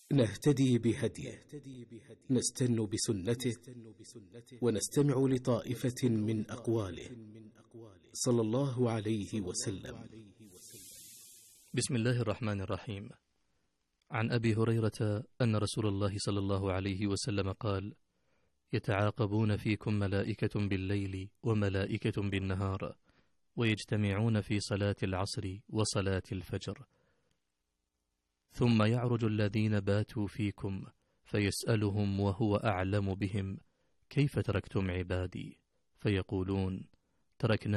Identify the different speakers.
Speaker 1: نهتدي بهديه، نستن بسنته، ونستمع لطائفة من أقواله صلى الله عليه وسلم.
Speaker 2: بسم الله الرحمن الرحيم. عن أبي هريرة أن رسول الله صلى الله عليه وسلم قال: يتعاقبون فيكم ملائكة بالليل وملائكة بالنهار، ويجتمعون في صلاة العصر وصلاة الفجر، ثم يعرج الذين باتوا فيكم فيسألهم وهو أعلم بهم: كيف تركتم عبادي؟ فيقولون: تركنا